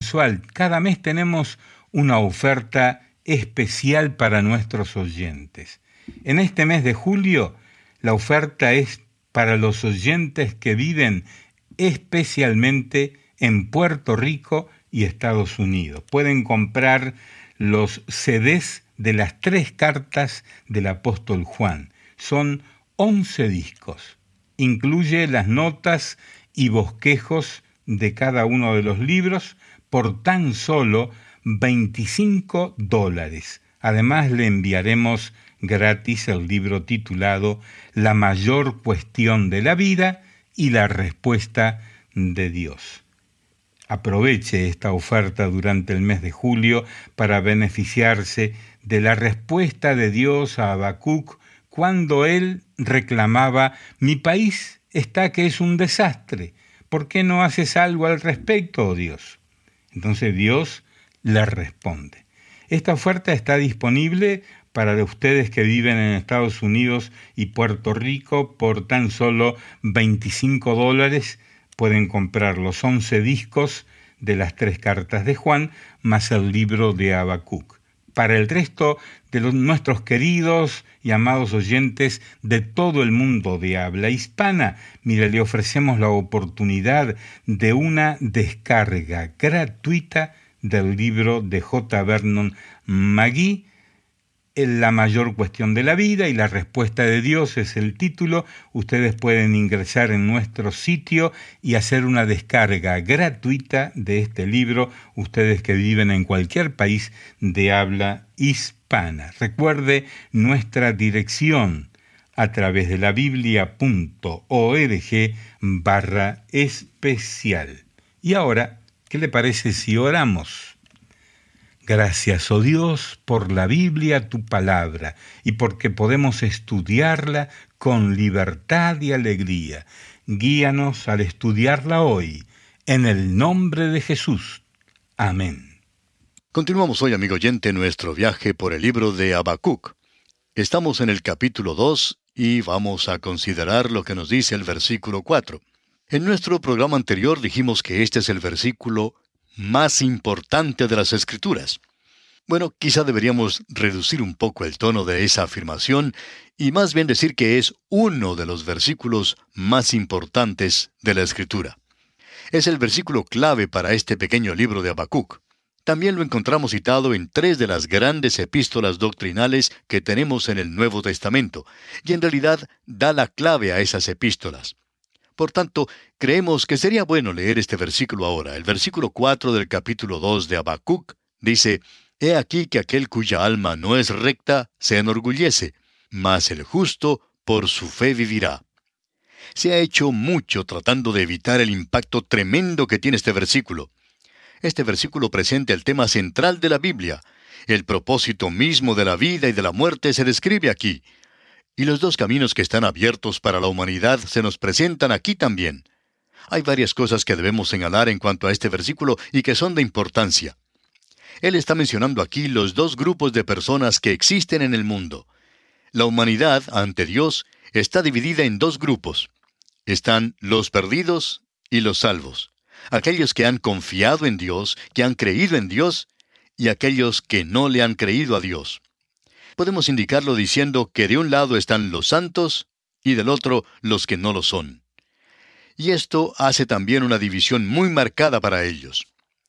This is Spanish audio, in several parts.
mensual. Cada mes tenemos una oferta especial para nuestros oyentes. En este mes de julio, la oferta es para los oyentes que viven especialmente en Puerto Rico y Estados Unidos. Pueden comprar los CDs de las 3 cartas del apóstol Juan. Son 11 discos. Incluye las notas y bosquejos de cada uno de los libros por tan solo $25. Además, le enviaremos gratis el libro titulado La mayor cuestión de la vida y la respuesta de Dios. Aproveche esta oferta durante el mes de julio para beneficiarse de la respuesta de Dios a Habacuc cuando él reclamaba: mi país está que es un desastre, ¿por qué no haces algo al respecto, oh Dios? Entonces Dios le responde. Esta oferta está disponible para ustedes que viven en Estados Unidos y Puerto Rico por tan solo $25. Pueden comprar los 11 discos de las 3 cartas de Juan, más el libro de Habacuc. Para el resto de nuestros queridos y amados oyentes de todo el mundo de habla hispana, mire, le ofrecemos la oportunidad de una descarga gratuita del libro de J. Vernon McGee, La mayor cuestión de la vida y la respuesta de Dios es el título. Ustedes pueden ingresar en nuestro sitio y hacer una descarga gratuita de este libro, ustedes que viven en cualquier país de habla hispana. Recuerde nuestra dirección a través de la biblia.org/especial. Y ahora, ¿qué le parece si oramos? Gracias, oh Dios, por la Biblia, tu palabra, y porque podemos estudiarla con libertad y alegría. Guíanos al estudiarla hoy, en el nombre de Jesús. Amén. Continuamos hoy, amigo oyente, nuestro viaje por el libro de Habacuc. Estamos en el capítulo 2 y vamos a considerar lo que nos dice el versículo 4. En nuestro programa anterior dijimos que este es el versículo más importante de las Escrituras. Bueno, quizá deberíamos reducir un poco el tono de esa afirmación y más bien decir que es uno de los versículos más importantes de la Escritura. Es el versículo clave para este pequeño libro de Habacuc. También lo encontramos citado en 3 de las grandes epístolas doctrinales que tenemos en el Nuevo Testamento, y en realidad da la clave a esas epístolas. Por tanto, creemos que sería bueno leer este versículo ahora. El versículo 4 del capítulo 2 de Habacuc dice: He aquí que aquel cuya alma no es recta se enorgullece, mas el justo por su fe vivirá. Se ha hecho mucho tratando de evitar el impacto tremendo que tiene este versículo. Este versículo presenta el tema central de la Biblia. El propósito mismo de la vida y de la muerte se describe aquí. Y los 2 caminos que están abiertos para la humanidad se nos presentan aquí también. Hay varias cosas que debemos señalar en cuanto a este versículo y que son de importancia. Él está mencionando aquí los 2 grupos de personas que existen en el mundo. La humanidad, ante Dios, está dividida en 2 grupos. Están los perdidos y los salvos. Aquellos que han confiado en Dios, que han creído en Dios, y aquellos que no le han creído a Dios. Podemos indicarlo diciendo que de un lado están los santos y del otro los que no lo son. Y esto hace también una división muy marcada para ellos.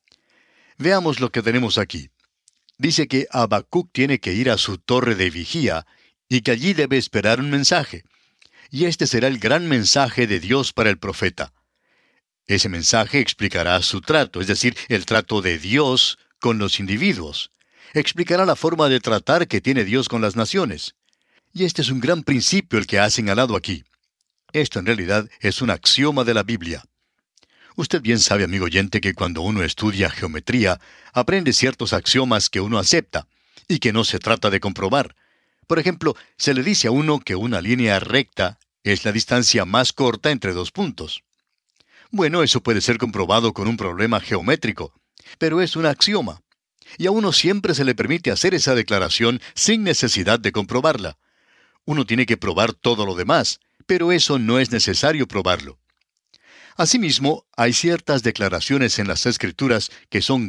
Veamos lo que tenemos aquí. Dice que Habacuc tiene que ir a su torre de vigía y que allí debe esperar un mensaje. Y este será el gran mensaje de Dios para el profeta. Ese mensaje explicará su trato, es decir, el trato de Dios con los individuos. Explicará la forma de tratar que tiene Dios con las naciones. Y este es un gran principio el que ha señalado aquí. Esto en realidad es un axioma de la Biblia. Usted bien sabe, amigo oyente, que cuando uno estudia geometría, aprende ciertos axiomas que uno acepta, y que no se trata de comprobar. Por ejemplo, se le dice a uno que una línea recta es la distancia más corta entre 2 puntos. Bueno, eso puede ser comprobado con un problema geométrico, pero es un axioma. Y a uno siempre se le permite hacer esa declaración sin necesidad de comprobarla. Uno tiene que probar todo lo demás, pero eso no es necesario probarlo. Asimismo, hay ciertas declaraciones en las Escrituras que son